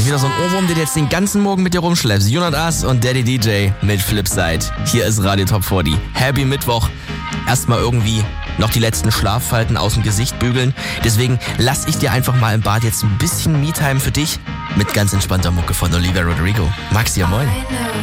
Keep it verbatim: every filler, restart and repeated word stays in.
wieder so ein Ohrwurm, den du jetzt den ganzen Morgen mit dir rumschleppst. You Not Us und Daddy D J mit Flipside. Hier ist Radio Top vierzig. Happy Mittwoch. Erstmal irgendwie noch die letzten Schlaffalten aus dem Gesicht bügeln. Deswegen lass ich dir einfach mal im Bad jetzt ein bisschen Me-Time für dich mit ganz entspannter Mucke von Olivia Rodrigo. Maxi, ja moin.